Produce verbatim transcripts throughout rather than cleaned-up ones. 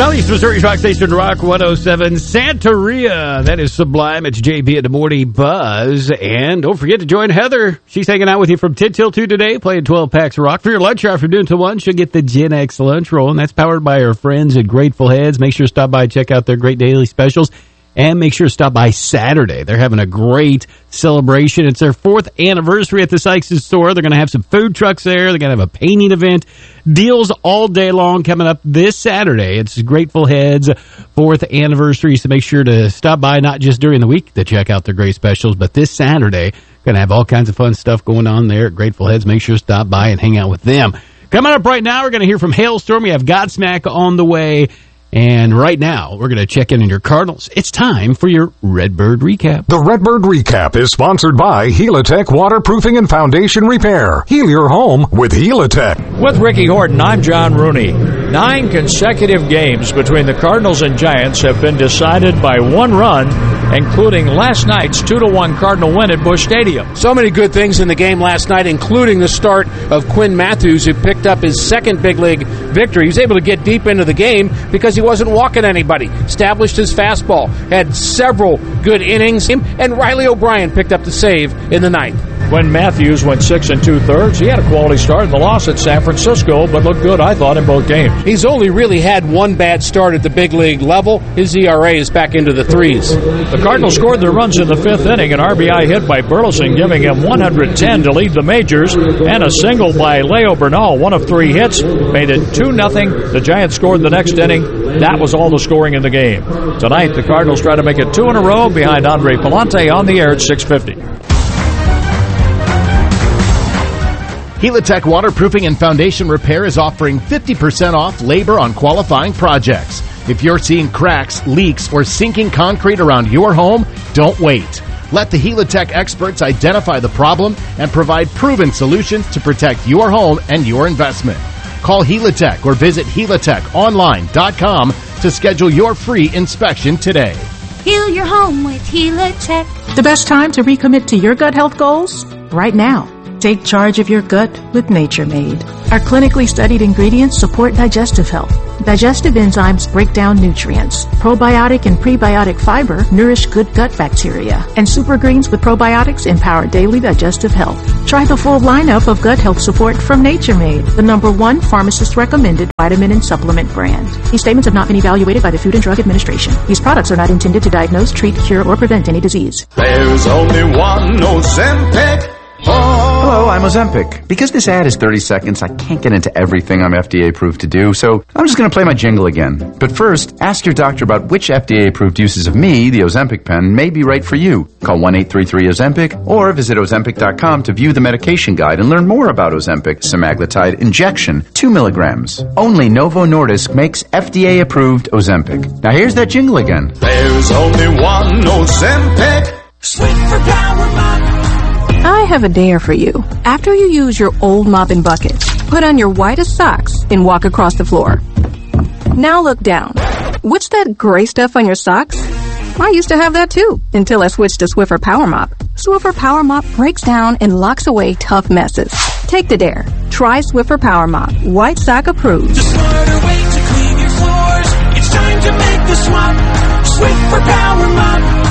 Southeast Missouri's Rock Station, Rock one oh seven, Santeria. That is Sublime. It's J B at the Morning Buzz. And don't forget to join Heather. She's hanging out with you from ten till two today, playing twelve packs of rock. For your lunch hour from noon till one, she'll get the Gen X lunch roll, and that's powered by her friends at Grateful Heads. Make sure to stop by and check out their great daily specials. And make sure to stop by Saturday. They're having a great celebration. It's their fourth anniversary at the Sykes' store. They're going to have some food trucks there. They're going to have a painting event. Deals all day long coming up this Saturday. It's Grateful Head's fourth anniversary, so make sure to stop by, not just during the week to check out their great specials, but this Saturday. Going to have all kinds of fun stuff going on there at Grateful Heads. Make sure to stop by and hang out with them. Coming up right now, we're going to hear from Hailstorm. We have Godsmack on the way. And right now, we're going to check in on your Cardinals. It's time for your Redbird Recap. The Redbird Recap is sponsored by Helitech Waterproofing and Foundation Repair. Heal your home with Helitech. With Ricky Horton, I'm John Rooney. Nine consecutive games between the Cardinals and Giants have been decided by one run, including last night's two to one Cardinal win at Busch Stadium. So many good things in the game last night, including the start of Quinn Matthews, who picked up his second big league victory. He was able to get deep into the game because he wasn't walking anybody. Established his fastball, had several good innings, and Riley O'Brien picked up the save in the ninth. When Matthews went six and two-thirds, he had a quality start in the loss at San Francisco, but looked good, I thought, in both games. He's only really had one bad start at the big league level. His E R A is back into the threes. The Cardinals scored their runs in the fifth inning, an R B I hit by Burleson, giving him one hundred ten to lead the majors, and a single by Leo Bernal, one of three hits, made it two nothing. The Giants scored the next inning. That was all the scoring in the game. Tonight, the Cardinals try to make it two in a row behind Andre Palante on the air at six fifty. Helitech Waterproofing and Foundation Repair is offering fifty percent off labor on qualifying projects. If you're seeing cracks, leaks, or sinking concrete around your home, don't wait. Let the Helitech experts identify the problem and provide proven solutions to protect your home and your investment. Call Helitech or visit helitech online dot com to schedule your free inspection today. Heal your home with Helitech. The best time to recommit to your gut health goals? Right now. Take charge of your gut with Nature Made. Our clinically studied ingredients support digestive health. Digestive enzymes break down nutrients. Probiotic and prebiotic fiber nourish good gut bacteria. And super greens with probiotics empower daily digestive health. Try the full lineup of gut health support from Nature Made, the number one pharmacist-recommended vitamin and supplement brand. These statements have not been evaluated by the Food and Drug Administration. These products are not intended to diagnose, treat, cure, or prevent any disease. There's only one Ozempic. Hello, I'm Ozempic. Because this ad is thirty seconds, I can't get into everything I'm F D A-approved to do, so I'm just going to play my jingle again. But first, ask your doctor about which F D A-approved uses of me, the Ozempic pen, may be right for you. Call one eight three three Ozempic or visit Ozempic dot com to view the medication guide and learn more about Ozempic semaglutide injection, two milligrams. Only Novo Nordisk makes F D A-approved Ozempic. Now here's that jingle again. There's only one Ozempic. Sweet for power mop. I have a dare for you. After you use your old mopping bucket, put on your whitest socks and walk across the floor. Now look down. What's that gray stuff on your socks? I used to have that too, until I switched to Swiffer Power Mop. Swiffer Power Mop breaks down and locks away tough messes. Take the dare. Try Swiffer Power Mop. White sock approved. The smarter way to clean your floors. It's time to make the swap. Swiffer Power Mop.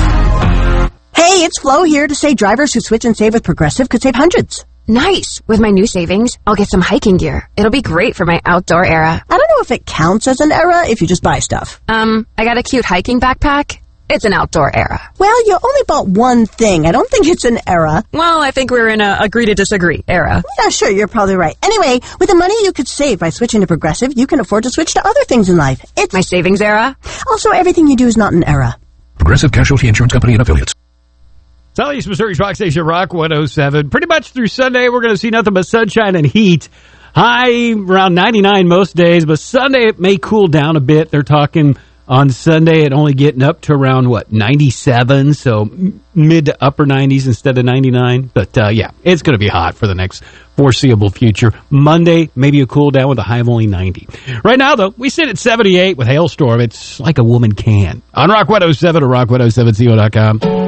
Hey, it's Flo here to say drivers who switch and save with Progressive could save hundreds. Nice! With my new savings, I'll get some hiking gear. It'll be great for my outdoor era. I don't know if it counts as an era if you just buy stuff. Um, I got a cute hiking backpack. It's an outdoor era. Well, you only bought one thing. I don't think it's an era. Well, I think we're in a agree to disagree era. Yeah, sure, you're probably right. Anyway, with the money you could save by switching to Progressive, you can afford to switch to other things in life. It's my savings era. Also, everything you do is not an era. Progressive Casualty Insurance Company and Affiliates. Southeast Missouri's Rock Station, Rock one oh seven. Pretty much through Sunday, we're going to see nothing but sunshine and heat. High around ninety-nine most days, but Sunday it may cool down a bit. They're talking on Sunday it only getting up to around, what, ninety-seven, so mid to upper nineties instead of ninety-nine. But, uh, yeah, it's going to be hot for the next foreseeable future. Monday, maybe a cool down with a high of only ninety. Right now, though, we sit at seventy-eight with Hailstorm. It's like a woman can. On Rock one oh seven or rock one oh seven C O dot com.